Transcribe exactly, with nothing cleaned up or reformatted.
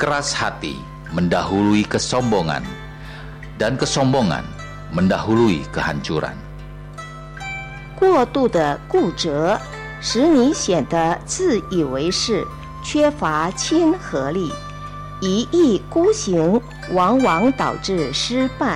keras hati mendahului kesombongan, dan kesombongan mendahului kehancuran. 过度的固执使你显得自以为是，缺乏亲和力，一意孤行往往导致失败。